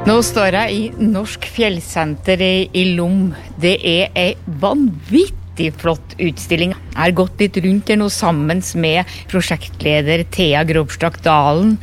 Nå står jeg i Norsk Fjellsenter i Lom. Det en vanvittig flott utstilling. Jeg har gått litt rundt her nå sammen med prosjektleder Thea Grobstak Dalen.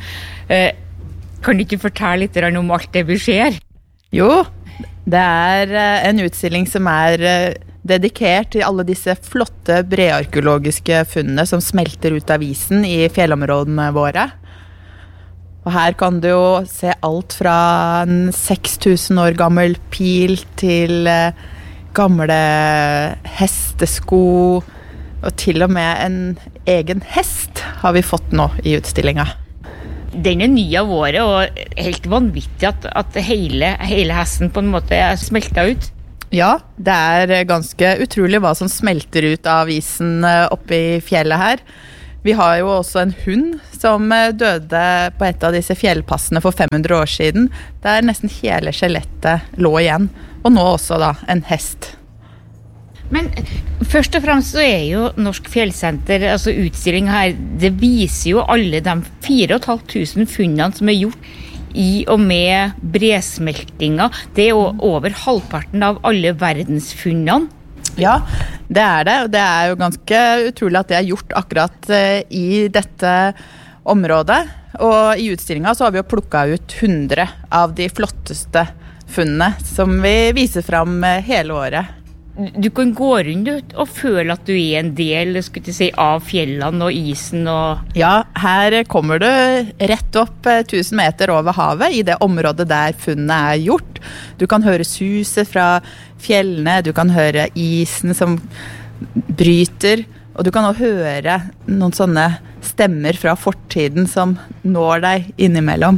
Kan du ikke fortelle litt om alt det vi ser? Jo, det en utstilling som dedikert til alle disse flotte brearkeologiske funnene som smelter ut av isen i fjellområdene våre. Og her kan du jo se alt fra en 6000 år gammel pil til gamle hestesko, og til og med en egen hest har vi fått nå i utstillingen. Den ny av året, og helt vanvittig at hele hesten på en måte smeltet ut. Ja, det ganske utrolig hva som smelter ut av isen oppe i fjellet her. Vi har jo også en hund som døde på et av disse fjellpassene for 500 år siden, der nesten hele skjelettet lå igjen, og nå også da en hest. Men først og fremst så jo Norsk Fjellsenter, altså utstillingen her, det viser jo alle de 4500 funnene som gjort i og med bresmeltinga. Det jo over halvparten av alle verdensfunnene. Ja, det det, og det jo ganske utrolig at det gjort akkurat i dette området. Og i utstillingen så har vi jo plukket ut 100 av de flotteste funnene som vi viser fram hele året. Du kan gå rundt og føle at du en del, skulle jeg si, av fjellene og isen og... Ja, her kommer du rett opp 1000 meter over havet i det området der funnene gjort. Du kan høre suset fra fjellene, du kan høre isen som bryter, og du kan også høre noen sånne stemmer fra fortiden som når deg innimellom.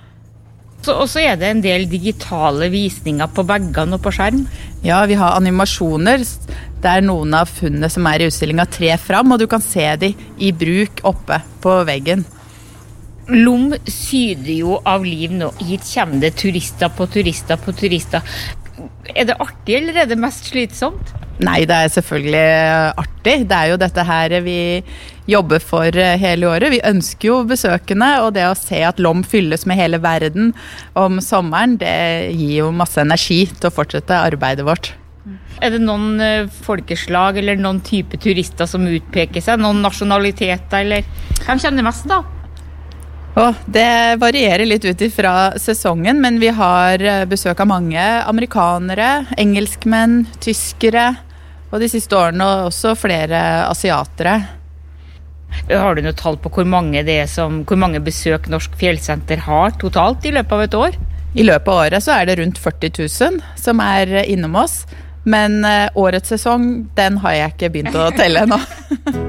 Og så det en del digitale visninger på veggene og på skjerm. Ja, vi har animasjoner der noen av funnene som i utstillingen trer fram, og du kan se de i bruk oppe på veggen. Lom syder jo av liv nå. Hit kommer det turister på turister på turister. Det artig, eller det mest slitsomt? Nei, det selvfølgelig artig. Det jo dette her vi jobber for hele året. Vi ønsker jo besøkende, og det å se at Lom fylles med hele verden om sommeren, det gir jo masse energi til å fortsette arbeidet vårt. Det noen folkeslag eller noen type turister som utpeker seg? Noen nasjonaliteter, eller hvem kjenner mest da? Det varierer litt ut fra sesongen, men vi har besøk av mange amerikanere, engelskmenn, tyskere, og de siste årene også flere asiatere. Har du noe tall på hvor mange besøk Norsk Fjellsenter har totalt i løpet av et år? I løpet av året så det rundt 40 000 som innom oss, men årets sesong, den har jeg ikke begynt å telle ennå.